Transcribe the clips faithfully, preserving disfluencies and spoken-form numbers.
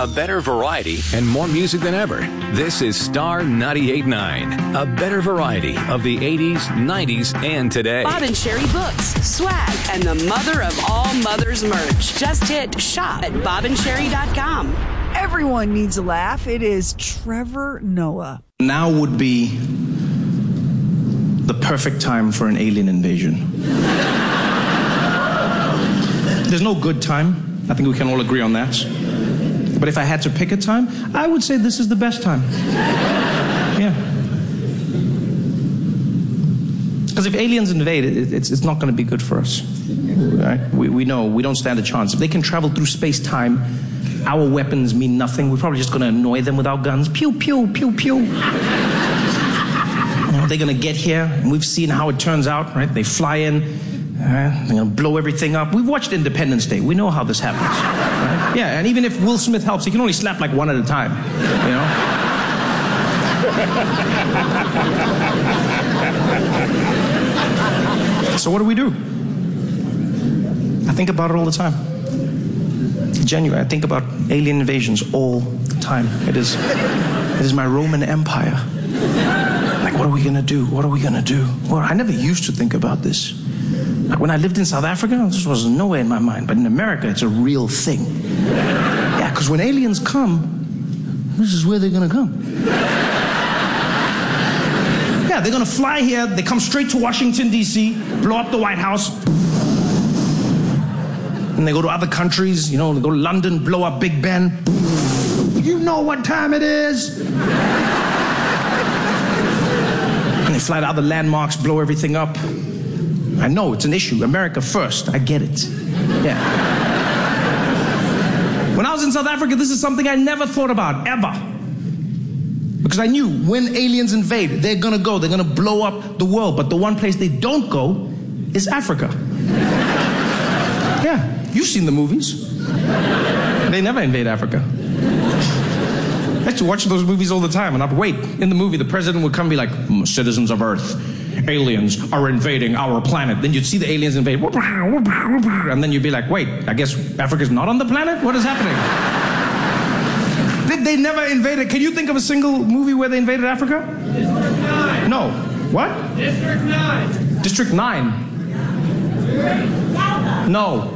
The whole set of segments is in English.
a better variety, and more music than ever. This is Star ninety-eight point nine, a better variety of the eighties, nineties, and today. Bob and Sherry books, swag, and the mother of all mothers merch. Just hit shop at bob and sherry dot com. Everyone needs a laugh. It is Trevor Noah. Now would be the perfect time for an alien invasion. There's no good time. I think we can all agree on that. But if I had to pick a time, I would say this is the best time. Yeah. Because if aliens invade, it, it's, it's not going to be good for us. Right? We, we know we don't stand a chance. If they can travel through space-time, our weapons mean nothing. We're probably just going to annoy them with our guns. Pew, pew, pew, pew. You know, they're going to get here, and we've seen how it turns out, right? They fly in. Uh, they're going to blow everything up. We've watched Independence Day. We know how this happens. Right? Yeah, and even if Will Smith helps, he can only slap like one at a time. You know? So what do we do? I think about it all the time. Genuine. I think about alien invasions all the time. It is, it is my Roman Empire. Like, what are we going to do? What are we going to do? Well, I never used to think about this. Like when I lived in South Africa, this was nowhere in my mind. But in America, it's a real thing. Yeah, because when aliens come, this is where they're going to come. Yeah, they're going to fly here. They come straight to Washington, D C, blow up the White House. And they go to other countries, you know, they go to London, blow up Big Ben. You know what time it is. And they fly to other landmarks, blow everything up. I know it's an issue. America first. I get it. Yeah. When I was in South Africa, this is something I never thought about, ever. Because I knew when aliens invade, they're going to go. They're going to blow up the world. But the one place they don't go is Africa. Yeah. You've seen the movies. They never invade Africa. I used to watch those movies all the time, and I'd wait. In the movie, the president would come and be like, citizens of Earth, aliens are invading our planet. Then you'd see the aliens invade. And then you'd be like, wait, I guess Africa's not on the planet? What is happening? Did they never invade it? Can you think of a single movie where they invaded Africa? District nine. No. What? District nine. District nine. No.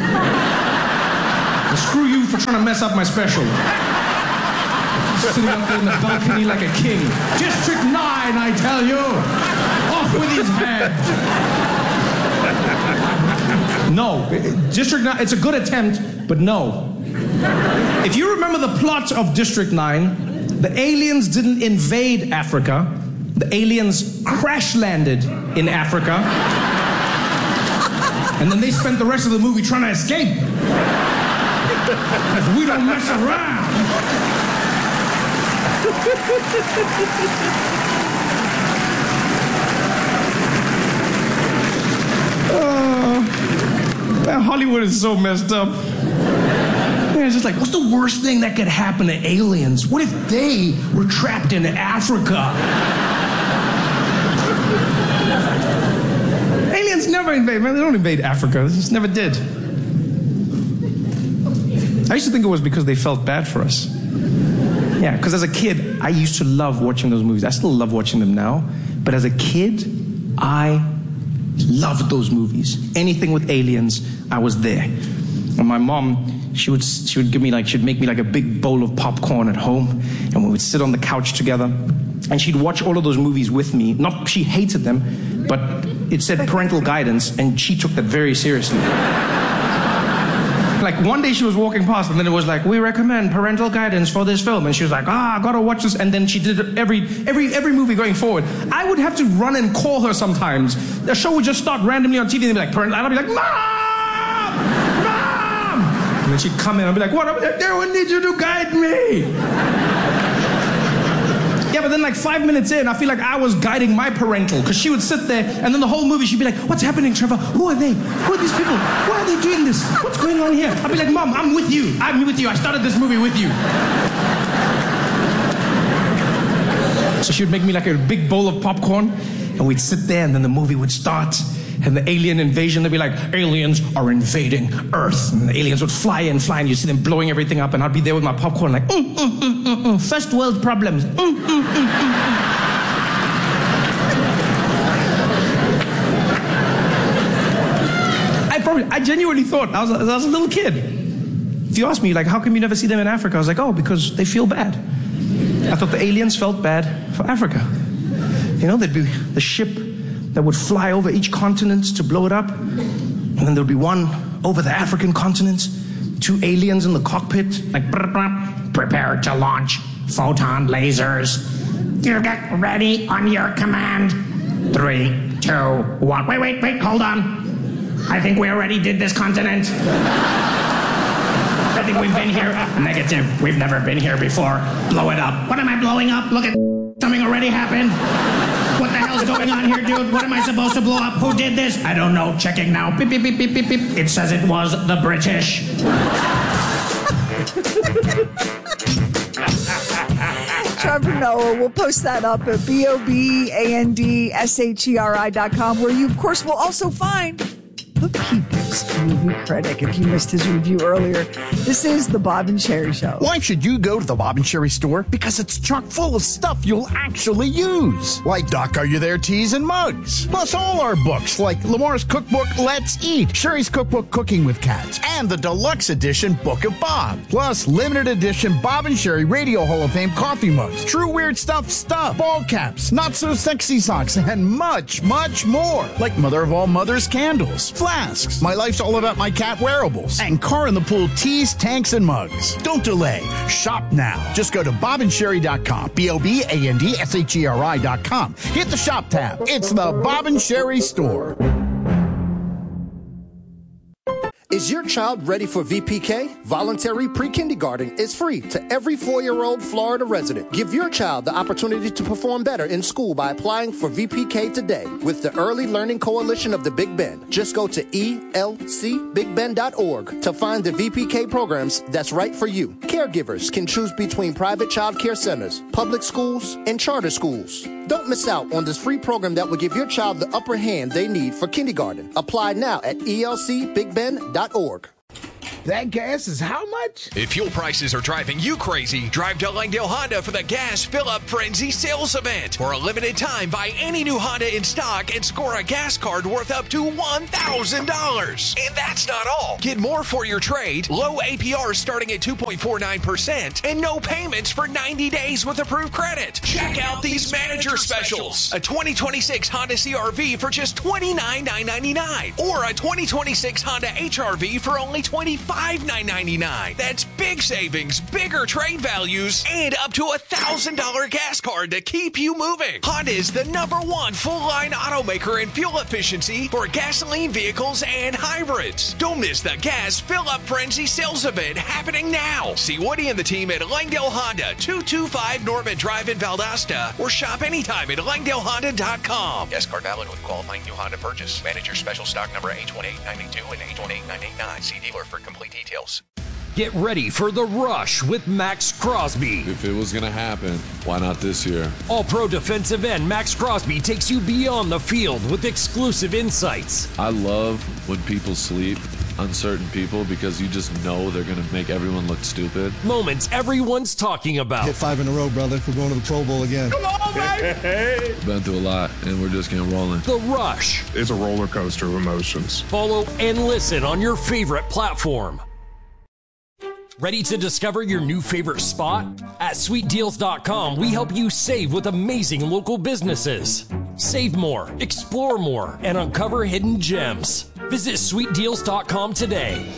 Well, screw you for trying to mess up my special. Sitting up there in the balcony like a king. District nine, I tell you. Off with his head. No. District nine, it's a good attempt, but no. If you remember the plot of District nine, the aliens didn't invade Africa. The aliens crash landed in Africa. And then they spent the rest of the movie trying to escape. Because we don't mess around. Oh, man, Hollywood is so messed up. Yeah, it's just like, what's the worst thing that could happen to aliens? What if they were trapped in Africa? Aliens never invade, man. They don't invade Africa. They just never did. I used to think it was because they felt bad for us. Yeah, because as a kid, I used to love watching those movies. I still love watching them now. But as a kid, I loved those movies. Anything with aliens, I was there. And my mom, she would she would give me like, she'd make me like a big bowl of popcorn at home. And we would sit on the couch together. And she'd watch all of those movies with me. Not, she hated them, but it said parental guidance, and she took that very seriously. Like one day she was walking past, and then it was like, we recommend parental guidance for this film. And she was like, ah, I gotta watch this. And then she did it every, every, every movie going forward. I would have to run and call her sometimes. The show would just start randomly on T V, and they'd be like, parental, and I'd be like, Mom! Mom! And then she'd come in, and I'd be like, what? I need you to guide me. Yeah, but then like five minutes in, I feel like I was guiding my parental, because she would sit there, and then the whole movie she'd be like, what's happening, Trevor? Who are they? Who are these people? Why are they doing this? What's going on here? I'd be like, Mom, I'm with you. I'm with you. I started this movie with you. So she would make me like a big bowl of popcorn, and we'd sit there, and then the movie would start, and the alien invasion, they'd be like, aliens are invading Earth. And the aliens would fly in, fly in. You see them blowing everything up, and I'd be there with my popcorn like, mm, mm, mm, mm, mm. First world problems. Mm, mm, mm, mm. I probably, I genuinely thought, I was, I was a little kid. If you ask me, like, how come you never see them in Africa? I was like, oh, because they feel bad. I thought the aliens felt bad for Africa. You know, there'd be the ship that would fly over each continent to blow it up, and then there'd be one over the African continent, two aliens in the cockpit, like, brr, brr, prepare to launch photon lasers. You get ready on your command. Three, two, one. Wait, wait, wait, hold on. I think we already did this continent. I think we've been here. Negative. We've never been here before. Blow it up. What am I blowing up? Look at something already happened. What the hell is going on here, dude? What am I supposed to blow up? Who did this? I don't know. Checking now. Beep, beep, beep, beep, beep, beep. It says it was the British. Trevor Noah, we'll post that up at B O B A N D S H E R I dot com, where you, of course, will also find the People's Movie Critic. If you missed his review earlier, this is the Bob and Sherry Show. Why should you go to the Bob and Sherry store? Because it's chock full of stuff you'll actually use. Like Doc Are You There teas and mugs. Plus all our books like Lamar's cookbook Let's Eat, Sherry's cookbook Cooking with Cats, and the deluxe edition Book of Bob. Plus limited edition Bob and Sherry Radio Hall of Fame coffee mugs, True Weird Stuff stuff, ball caps, Not So Sexy socks, and much, much more. Like Mother of All Mothers candles, flasks, My Life's All About My Cat wearables, and Car in the Pool teas, tanks, and mugs. Don't delay. Shop now. Just go to bob and sherry dot com. B O B A N D S H E R I dot com. Hit the shop tab. It's the Bob and Sherry store. Is your child ready for V P K? Voluntary pre-kindergarten is free to every four-year-old Florida resident. Give your child the opportunity to perform better in school by applying for V P K today with the Early Learning Coalition of the Big Bend. Just go to E L C big bend dot org to find the V P K programs that's right for you. Caregivers can choose between private child care centers, public schools, and charter schools. Don't miss out on this free program that will give your child the upper hand they need for kindergarten. Apply now at E L C big bend dot org. That gas is how much? If fuel prices are driving you crazy, drive to Langdale Honda for the Gas Fill-Up Frenzy Sales Event. For a limited time, buy any new Honda in stock and score a gas card worth up to one thousand dollars. And that's not all. Get more for your trade, low A P R starting at two point four nine percent, and no payments for ninety days with approved credit. Check out these manager specials. A twenty twenty-six Honda C R V for just twenty-nine thousand nine hundred ninety-nine dollars. Or a twenty twenty-six Honda H R V for only twenty-five thousand nine hundred ninety-nine dollars. That's big savings, bigger trade values, and up to a one thousand dollars gas card to keep you moving. Honda is the number one full-line automaker in fuel efficiency for gasoline vehicles and hybrids. Don't miss the Gas Fill-Up Frenzy Sales Event happening now. See Woody and the team at Langdale Honda, two two five Norman Drive in Valdosta, or shop anytime at langdale honda dot com. Gas card valid with qualifying new Honda purchase. Manager special stock number H one eight nine eight two and H one eight nine eight nine. See dealer for complete details. Get ready for The Rush with Max Crosby. If it was going to happen, why not this year? All-pro defensive end Max Crosby takes you beyond the field with exclusive insights. I love when people sleep on certain people because you just know they're going to make everyone look stupid. Moments everyone's talking about. Hit five in a row, brother. We're going to the Pro Bowl again. Come on, baby! Been through a lot, and we're just getting rolling. The Rush. It's a roller coaster of emotions. Follow and listen on your favorite platform. Ready to discover your new favorite spot? At sweet deals dot com, we help you save with amazing local businesses. Save more, explore more, and uncover hidden gems. Visit sweet deals dot com today.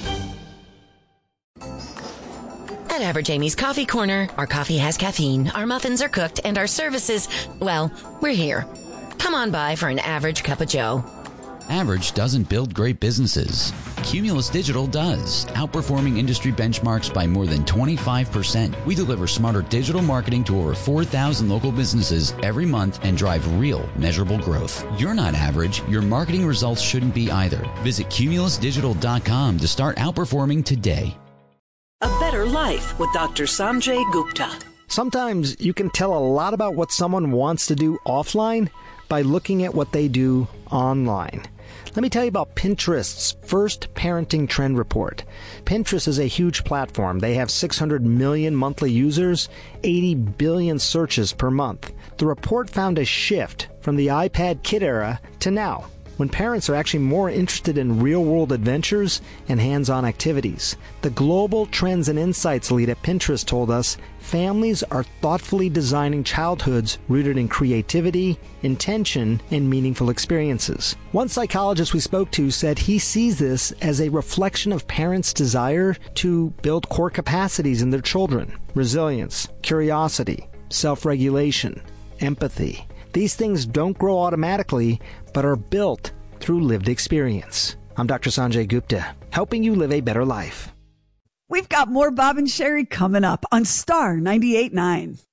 At Average Amy's Coffee Corner, our coffee has caffeine, our muffins are cooked, and our services, well, we're here. Come on by for an average cup of joe. Average doesn't build great businesses. Cumulus Digital does, outperforming industry benchmarks by more than twenty-five percent. We deliver smarter digital marketing to over four thousand local businesses every month and drive real, measurable growth. You're not average. Your marketing results shouldn't be either. Visit cumulus digital dot com to start outperforming today. A Better Life with Doctor Sanjay Gupta. Sometimes you can tell a lot about what someone wants to do offline by looking at what they do online. Let me tell you about Pinterest's first parenting trend report. Pinterest is a huge platform. They have six hundred million monthly users, eighty billion searches per month. The report found a shift from the iPad kid era to now, when parents are actually more interested in real-world adventures and hands-on activities. The Global Trends and Insights lead at Pinterest told us families are thoughtfully designing childhoods rooted in creativity, intention, and meaningful experiences. One psychologist we spoke to said he sees this as a reflection of parents' desire to build core capacities in their children: resilience, curiosity, self-regulation, empathy. These things don't grow automatically, but are built through lived experience. I'm Doctor Sanjay Gupta, helping you live a better life. We've got more Bob and Sherry coming up on Star ninety-eight point nine.